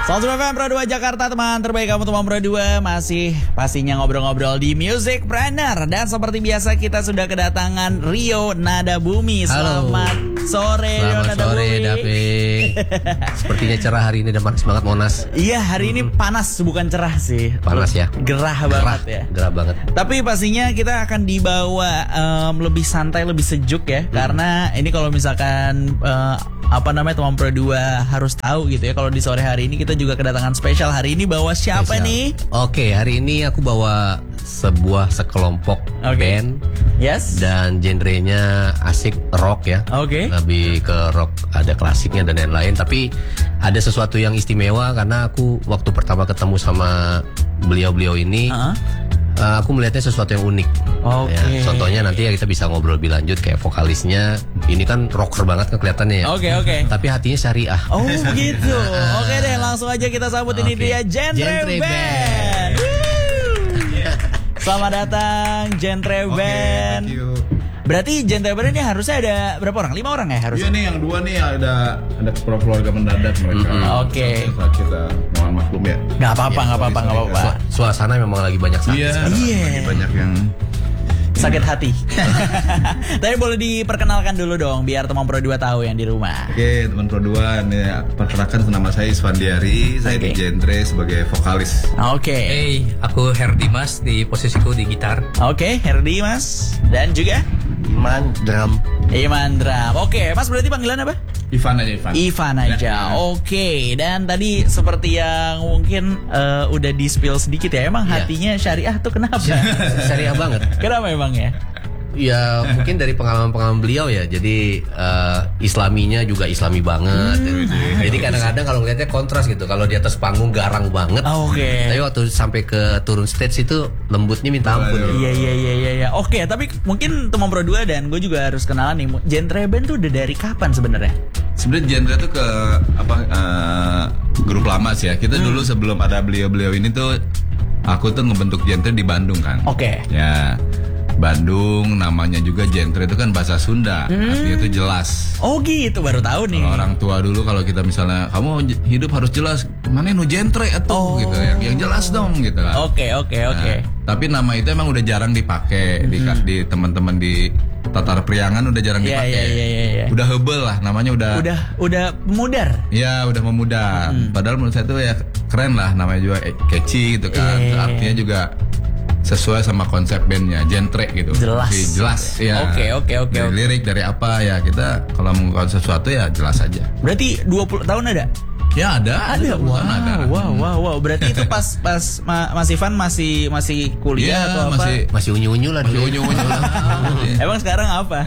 106 FM Pro 2 Jakarta, teman terbaik kamu teman Pro 2. Masih pastinya ngobrol-ngobrol di Music Planner. Dan seperti biasa kita sudah kedatangan Rio Nadabumi. Selamat sore Rio Nadabumi. Sore David. Sepertinya cerah hari ini dan panas banget Monas. Iya, hari ini panas, bukan cerah sih. Panas ya. Gerah banget ya. Gerah banget. Tapi pastinya kita akan dibawa lebih santai, lebih sejuk ya. Karena ini kalau misalkan teman Pro 2 harus tahu gitu ya, kalau di sore hari ini kita juga kedatangan spesial. Hari ini bawa siapa nih? Oke, hari ini aku bawa sekelompok band. Yes. Dan genrenya asik rock ya. Oke. Lebih ke rock, ada klasiknya dan lain-lain. Tapi ada sesuatu yang istimewa karena aku waktu pertama ketemu sama beliau-beliau ini, aku melihatnya sesuatu yang unik. Oke. Ya, contohnya nanti ya kita bisa ngobrol lebih lanjut, kayak vokalisnya ini kan rocker banget kan kelihatannya ya. Oke. Tapi hatinya syariah. Oh begitu. Oke deh, langsung aja kita sambut ini dia Genre Band. Selamat datang Genre Band. Thank you. Berarti Genre Band ini harusnya ada berapa orang? 5 orang ya harusnya? Iya nih, yang 2 nih ada keluarga mendadak mereka. Oke. Saat kita mohon maklum ya. Nggak apa-apa. Suasana memang lagi banyak sakit. Iya. Iya. Banyak yang Sakit hati. Tapi boleh diperkenalkan dulu dong, biar teman Pro 2 tahu yang di rumah. Oke, teman Pro 2 nih, perkenalkan nama saya Isfandiari. Saya di Genre sebagai vokalis. Oke. Hey, aku Herdimas, di posisiku di gitar. Oke, Herdi Mas. Dan juga Iman drum. Iman Dram. Oke, Mas berarti panggilan apa? Ivan aja. Ivan aja. Oke. Dan tadi seperti yang mungkin udah di spill sedikit ya, emang hatinya syariah tuh kenapa? Syariah banget. Kenapa emang ya? Ya mungkin dari pengalaman-pengalaman beliau ya. Jadi islaminya juga islami banget. Jadi kadang-kadang kalau ngeliatnya kontras gitu. Kalau di atas panggung garang banget. Oke. Tapi waktu sampai ke turun stage itu lembutnya minta ampun. Iya. Oke, tapi mungkin teman Pro 2 dan gue juga harus kenalan nih. Genre Band tuh udah dari kapan sebenarnya? Sebenarnya Genre tuh ke grup lama sih ya. Kita dulu sebelum ada beliau-beliau ini tuh, aku tuh ngebentuk Genre di Bandung kan. Oke. Ya. Bandung, namanya juga Genre itu kan bahasa Sunda, artinya itu jelas. Oh gitu, baru tahu nih. Kalau orang tua dulu kalau kita misalnya kamu hidup harus jelas, mana nu genre atau gitu, yang jelas dong gitu kan. Oke. Tapi nama itu emang udah jarang dipakai di teman-teman di tatar priangan, udah jarang dipakai. Iya. Udah hebel lah, namanya udah memudar. Ya udah memudar. Padahal menurut saya tuh ya keren lah, namanya juga catchy gitu kan. Artinya juga sesuai sama konsep bandnya, Genre gitu. Jelas ya. Oke. Dari lirik, dari apa ya, kita kalau mengungkapkan sesuatu ya jelas aja. Berarti 20 tahun ada? Ya ada. Wow. Berarti itu pas Mas Ivan masih kuliah atau apa? Masih unyu-unyu lah dulu. Emang sekarang apa?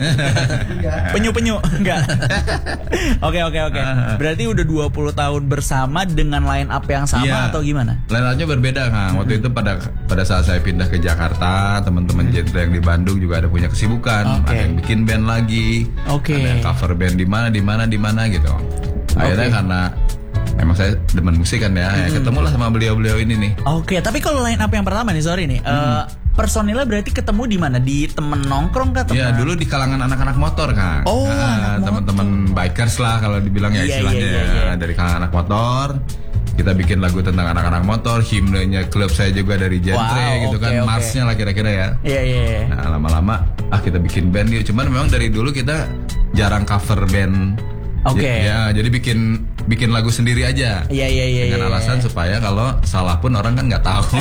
Penyu enggak. Oke. Berarti udah 20 tahun bersama dengan line up yang sama atau gimana? Line up-nya berbeda kan. Waktu itu pada saat saya pindah ke Jakarta, teman-teman Genre yang di Bandung juga ada punya kesibukan. Ada yang bikin band lagi. Ada yang cover band di mana gitu. Akhirnya karena emang saya demen musik kan ya, ketemulah sama beliau-beliau ini nih. Oke, tapi kalau line up yang pertama nih, sorry nih, personilnya berarti ketemu di mana? Di temen nongkrong kah? Ya dulu di kalangan anak-anak motor kan. Teman-teman bikers lah kalau dibilang ya istilahnya. Iya. Dari kalangan anak motor, kita bikin lagu tentang anak-anak motor. Himnenya klub saya juga dari Genre gitu kan. Marsnya lah kira-kira ya. Iya. Nah lama-lama kita bikin band yuk. Cuman memang dari dulu kita jarang cover band. Ya, jadi bikin lagu sendiri aja. Iya. Dengan alasan supaya kalau salah pun orang kan nggak tahu.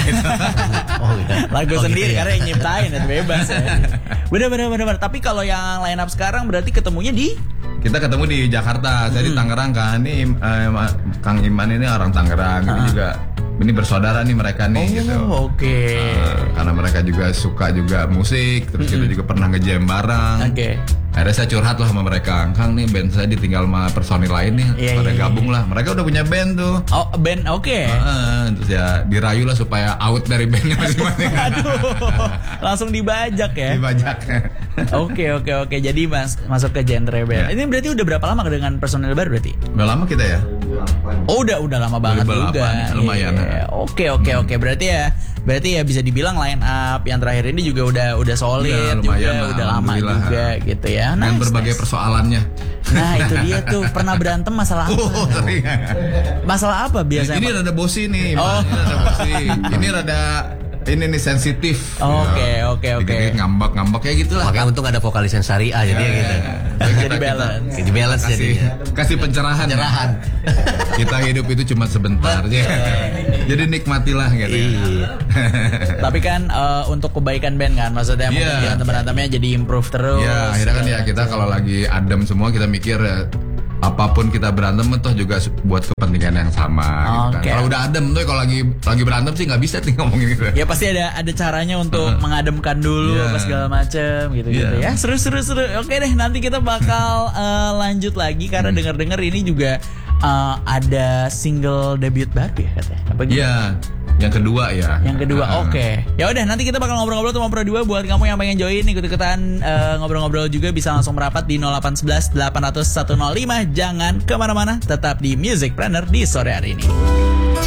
Lagu sendiri karena yang nyiptain itu bebas ya. Bener. Tapi kalau yang line up sekarang berarti ketemunya di? Kita ketemu di Jakarta. Saya di Tangerang kan. Ini Kang Iman ini orang Tangerang. Ini bersaudara nih mereka nih gitu. Karena mereka juga suka juga musik. Terus kita juga pernah nge-jam bareng. Akhirnya saya curhat lah sama mereka, Kang nih band saya ditinggal sama personil lain nih, pada gabung lah. Mereka udah punya band tuh. Oh band, terus ya dirayu lah supaya out dari bandnya masing-masing. Aduh, langsung dibajak ya. Oke. Jadi masuk ke Genre Band. Ini berarti udah berapa lama dengan personil baru berarti? Udah lama kita ya. Oh udah lama banget 2008, juga. lumayan. Oke. Berarti ya bisa dibilang line up yang terakhir ini juga udah solid Ya, juga, lumayan, udah lama juga gitu ya. Dengan berbagai persoalannya. Nah itu dia tuh, pernah berantem masalah apa? Sering. Masalah apa biasanya? Ini rada bosi nih. Ini rada bosi. Ini rada ini nih sensitif. Oke. Dikit-dikit ngambak kayak gitulah. Makanya untung ada vokalis yang syariah jadi gitu. Jadi balance. Jadi balance jadinya. Kasih pencerahan. Kita hidup itu cuma sebentar aja. Jadi nikmatilah gitu. Tapi kan untuk kebaikan band kan, maksudnya mungkin teman-temannya jadi improve terus. Ya, akhirnya kan ya kita kalau lagi adem semua kita mikir apapun kita berantem toh juga buat kepentingan yang sama gitu kan. Kalau udah adem tuh kalau lagi berantem sih nggak bisa nih ngomongin gitu. Ya pasti ada caranya untuk mengademkan dulu apa segala macem gitu ya. Seru. Oke deh, nanti kita bakal lanjut lagi karena dengar ini juga ada single debut baru ya katanya. Apa gitu? Iya. Yang kedua, oke. Ya udah, nanti kita bakal ngobrol-ngobrol sama Pro 2. Buat kamu yang pengen join ikut-ikutan ngobrol-ngobrol juga bisa langsung merapat di 0811 800 105. Jangan kemana-mana, tetap di Music Planner di sore hari ini.